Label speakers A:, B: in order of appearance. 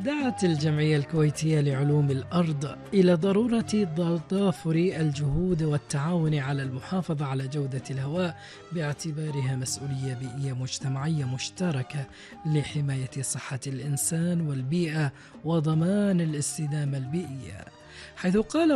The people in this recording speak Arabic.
A: دعت الجمعية الكويتية لعلوم الأرض إلى ضرورة تضافر الجهود والتعاون على المحافظة على جودة الهواء باعتبارها مسؤولية بيئية مجتمعية مشتركة لحماية صحة الإنسان والبيئة وضمان الاستدامة البيئية، حيث قال